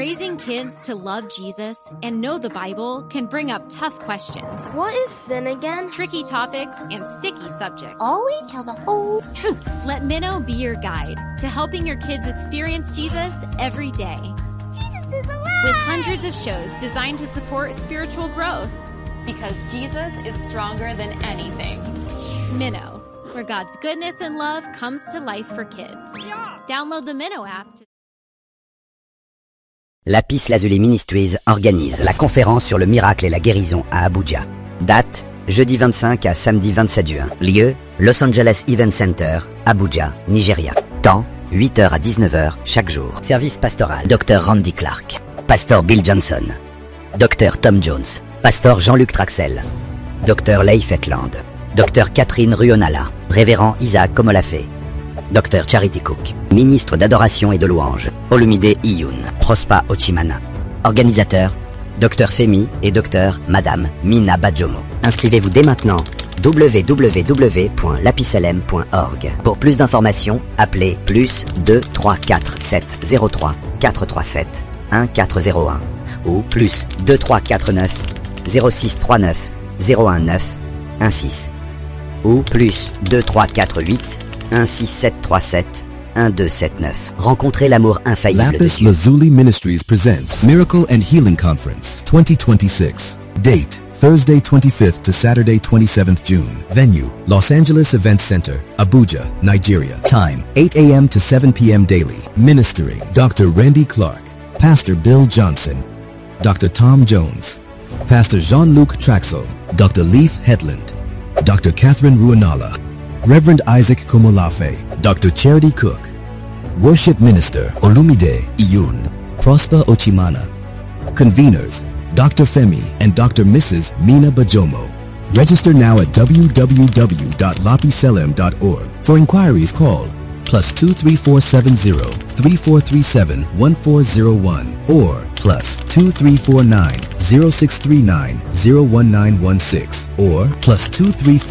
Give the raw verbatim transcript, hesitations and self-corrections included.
Raising kids to love Jesus and know the Bible can bring up tough questions. What is sin again? Tricky topics and sticky subjects. Always tell the whole truth. Let Minnow be your guide to helping your kids experience Jesus every day. Jesus is alive! With hundreds of shows designed to support spiritual growth. Because Jesus is stronger than anything. Minnow, where God's goodness and love comes to life for kids. Download the Minnow app. To- Lapis Lazuli Ministries organise la conférence sur le miracle et la guérison à Abuja. Date, jeudi vingt-cinq à samedi vingt-sept juin. Lieu, Los Angeles Event Center, Abuja, Nigeria. Temps, huit heures à dix-neuf heures chaque jour. Service pastoral, docteur Randy Clark, pasteur Bill Johnson, docteur Tom Jones, pasteur Jean-Luc Traxel, docteur Leif Hetland, docteur Catherine Ruonala, révérend Isaac Komolafé, docteur Charity Cook, ministre d'adoration et de louange, Olumide Iyun, Prospa Ochimana. Organisateur, docteur Femi et docteur Madame Mina Badjomo. Inscrivez-vous dès maintenant, w w w point lapislm point org. Pour plus d'informations, appelez plus deux trois quatre sept zéro trois quatre trois sept un quatre zéro un ou plus deux trois quatre neuf zéro six trois neuf zéro un neuf un six ou plus deux trois quatre huit un six sept trois sept un deux sept neuf. Rencontrez l'amour infaillible. Lapis Lazuli Ministries presents Miracle and Healing Conference twenty twenty-six. Date, Thursday twenty-fifth to Saturday twenty-seventh June. Venue, Los Angeles Event Center, Abuja, Nigeria. Time, eight a m to seven p m daily. Ministering, Doctor Randy Clark, Pastor Bill Johnson, Doctor Tom Jones, Pastor Jean-Luc Traxel, Doctor Leif Hetland, Doctor Catherine Ruonala, Reverend Isaac Komolafe, Doctor Charity Cook, Worship Minister Olumide Iyun, Prosper Ochimana. Conveners, Doctor Femi and Doctor Missus Mina Bajomo. Register now at w w w dot lapiselem dot org. For inquiries, call plus two three four seven zero three four three seven one four zero one or plus two three four nine zero six three nine zero one nine one six or plus two three four